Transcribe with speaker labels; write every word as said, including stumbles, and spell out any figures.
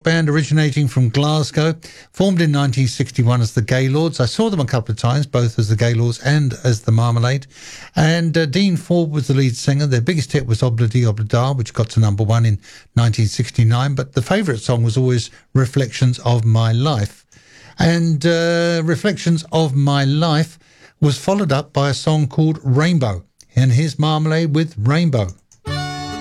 Speaker 1: band originating from Glasgow, formed in nineteen sixty-one as the Gaylords. I saw them a couple of times, both as the Gaylords and as the Marmalade. And uh, Dean Ford was the lead singer. Their biggest hit was Obla-Dee Obla-Da, which got to number one in nineteen sixty-nine. But the favourite song was always Reflections of My Life. And uh, Reflections of My Life was followed up by a song called Rainbow. And here's Marmalade with Rainbow.